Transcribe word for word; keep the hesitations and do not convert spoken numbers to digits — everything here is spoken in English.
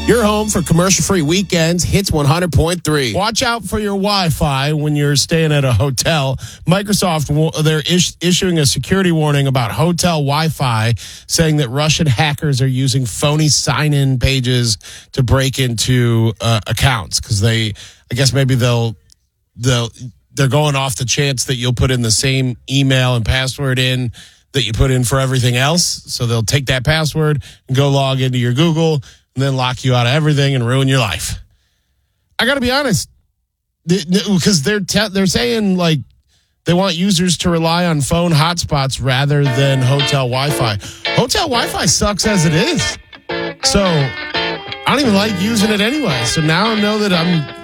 Your home for commercial-free weekends, Hits one hundred point three. Watch out for your Wi-Fi when you're staying at a hotel. Microsoft, they're is- issuing a security warning about hotel Wi-Fi, saying that Russian hackers are using phony sign-in pages to break into uh, accounts because they, I guess maybe they'll, they'll, they're going off the chance that you'll put in the same email and password in that you put in for everything else. So they'll take that password and go log into your Google and then lock you out of everything and ruin your life. I got to be honest, because they're te- they're saying like they want users to rely on phone hotspots rather than hotel Wi-Fi. Hotel Wi-Fi sucks as it is, so I don't even like using it anyway. So now I know that I'm